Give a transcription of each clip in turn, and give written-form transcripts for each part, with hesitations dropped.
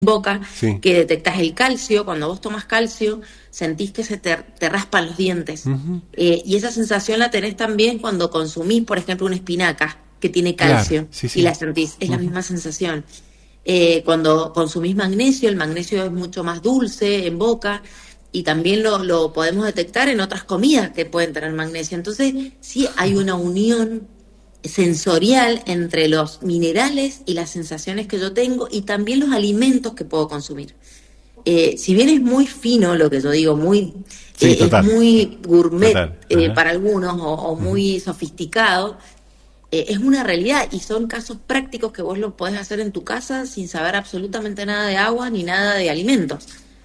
boca, Sí. que detectas el calcio. Cuando vos tomas calcio, sentís que se te raspan los dientes. Y esa sensación la tenés también cuando consumís, por ejemplo, una espinaca que tiene calcio, Claro, sí, sí. y la sentís, es la misma sensación. Cuando consumís magnesio, el magnesio es mucho más dulce en boca, y también lo podemos detectar en otras comidas que pueden tener magnesio. Entonces, sí hay una unión sensorial entre los minerales y las sensaciones que yo tengo, y también los alimentos que puedo consumir. Si bien es muy fino lo que yo digo, Sí, es total. muy gourmet Total. Ajá. para algunos, o muy sofisticado, es una realidad, y son casos prácticos que vos lo podés hacer en tu casa sin saber absolutamente nada de agua ni nada de alimentos.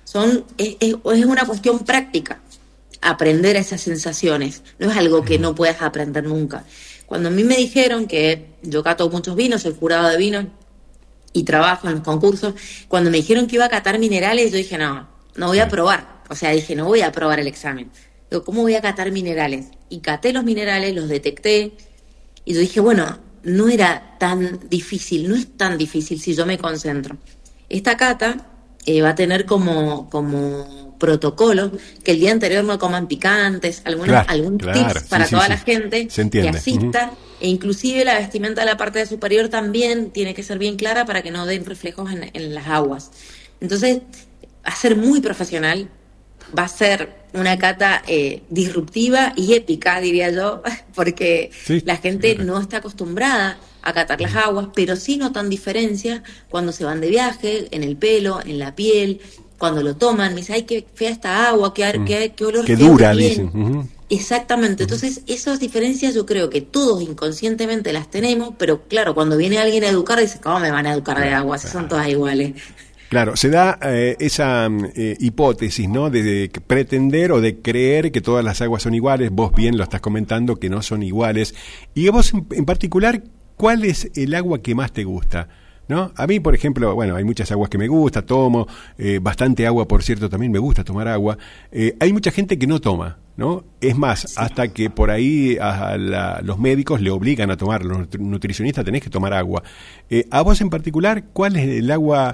Es una cuestión práctica aprender esas sensaciones, no es algo que no puedas aprender nunca. Cuando a mí me dijeron que yo cato muchos vinos, soy jurado de vinos y trabajo en los concursos, cuando me dijeron que iba a catar minerales, yo dije, no voy a probar. O sea, dije, no voy a probar el examen. Digo, ¿cómo voy a catar minerales? Y caté los minerales, los detecté, y yo dije, bueno, no era tan difícil, no es tan difícil si yo me concentro. Esta cata va a tener como protocolo que el día anterior no coman picantes, algunos Claro, tips para toda la gente se entiende. que asista, e inclusive la vestimenta de la parte superior también tiene que ser bien clara para que no den reflejos en las aguas. Entonces, va a ser muy profesional, va a ser una cata disruptiva y épica, diría yo, porque Sí, la gente claro. no está acostumbrada a catar las aguas, pero sí notan diferencias cuando se van de viaje, en el pelo, en la piel, cuando lo toman. Me dice, ay, qué fea esta agua, qué olor Qué feo dura, que tiene. dicen. Exactamente. Entonces, esas diferencias yo creo que todos inconscientemente las tenemos, pero claro, cuando viene alguien a educar, dice, ¿cómo me van a educar de agua? Si son todas iguales. Claro, se da esa hipótesis, ¿no? De pretender o de creer que todas las aguas son iguales. Vos bien lo estás comentando, que no son iguales. Y a vos en particular, ¿cuál es el agua que más te gusta? ¿No? A mí, por ejemplo, bueno, hay muchas aguas que me gusta, tomo bastante agua, por cierto, también me gusta tomar agua. Hay mucha gente que no toma, ¿no? Es más, hasta que por ahí los médicos le obligan a tomar, los nutricionistas tenés que tomar agua. A vos en particular, ¿cuál es el agua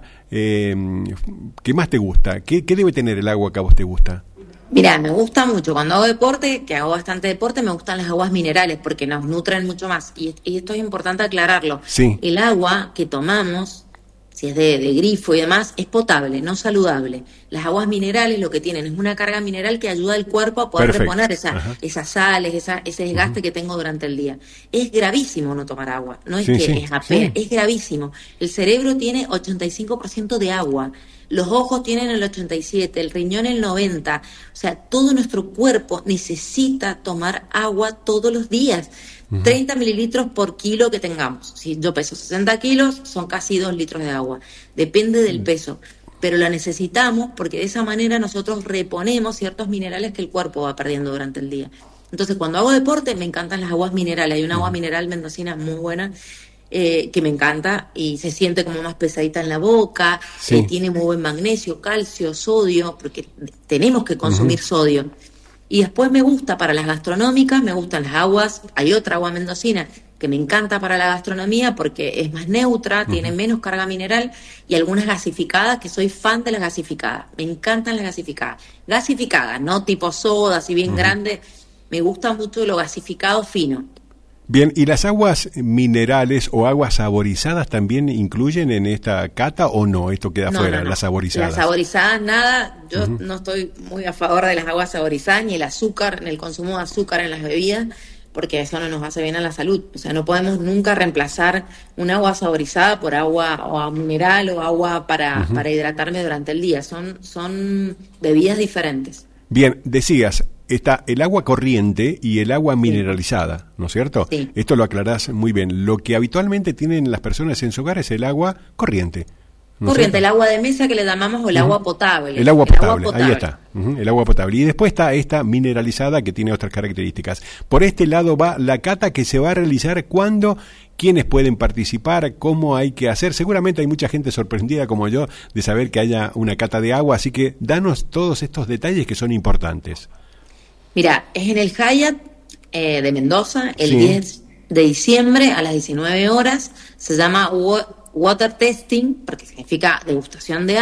que más te gusta? ¿Qué debe tener el agua que a vos te gusta? Mira, me gusta mucho, cuando hago deporte, que hago bastante deporte, me gustan las aguas minerales porque nos nutren mucho más. Y esto es importante aclararlo. Sí. El agua que tomamos, si es de grifo y demás, es potable, no saludable. Las aguas minerales lo que tienen es una carga mineral que ayuda al cuerpo a poder reponer esas sales, ese desgaste que tengo durante el día. Es gravísimo no tomar agua, no es es apenas, es gravísimo. El cerebro tiene 85% de agua. Los ojos tienen el 87%, el riñón el 90%. O sea, todo nuestro cuerpo necesita tomar agua todos los días. 30 mililitros por kilo que tengamos. Si yo peso 60 kilos, son casi 2 litros de agua. Depende del peso. Pero la necesitamos porque de esa manera nosotros reponemos ciertos minerales que el cuerpo va perdiendo durante el día. Entonces, cuando hago deporte, me encantan las aguas minerales. Hay una agua mineral mendocina muy buena, que me encanta, y se siente como más pesadita en la boca, tiene muy buen magnesio, calcio, sodio, porque tenemos que consumir sodio. Y después me gusta para las gastronómicas, me gustan las aguas, hay otra agua mendocina que me encanta para la gastronomía porque es más neutra, tiene menos carga mineral, y algunas gasificadas, que soy fan de las gasificadas, me encantan las gasificadas, no tipo soda, así bien grande, me gusta mucho lo gasificado fino. Bien, ¿y las aguas minerales o aguas saborizadas también incluyen en esta cata o no? Esto queda fuera, las saborizadas. Las saborizadas nada, yo no estoy muy a favor de las aguas saborizadas, ni el azúcar, ni el consumo de azúcar en las bebidas, porque eso no nos hace bien a la salud. O sea, no podemos nunca reemplazar un agua saborizada por agua o mineral o agua para hidratarme durante el día. Son bebidas diferentes. Bien, decías, está el agua corriente y el agua mineralizada, ¿no es cierto? Sí. Esto lo aclarás muy bien. Lo que habitualmente tienen las personas en su hogar es el agua corriente. Corriente, el agua de mesa que le llamamos, o el agua potable. El agua potable, ahí está. El agua potable. Y después está esta mineralizada que tiene otras características. Por este lado va la cata que se va a realizar cuando, quiénes pueden participar, cómo hay que hacer. Seguramente hay mucha gente sorprendida como yo de saber que haya una cata de agua, así que danos todos estos detalles que son importantes. Mira, es en el Hyatt de Mendoza, el 10 de diciembre a las 19 horas. Se llama water testing, porque significa degustación de